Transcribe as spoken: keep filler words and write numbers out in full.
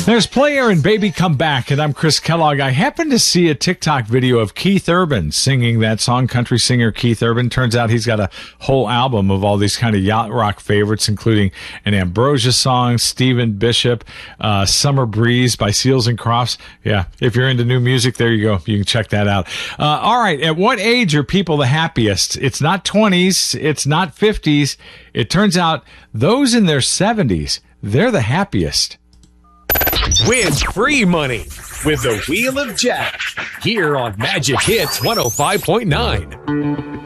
There's Player and Baby Come Back, and I'm Chris Kellogg. I happened to see a TikTok video of Keith Urban singing that song, country singer Keith Urban. Turns out he's got a whole album of all these kind of yacht rock favorites, including an Ambrosia song, Stephen Bishop, uh, Summer Breeze by Seals and Crofts. Yeah, if you're into new music, there you go. You can check that out. Uh, all right, at what age are people the happiest? It's not twenties, it's not fifties. It turns out those in their seventies, they're the happiest. Win free money with the Wheel of Jack here on Magic Hits one oh five point nine.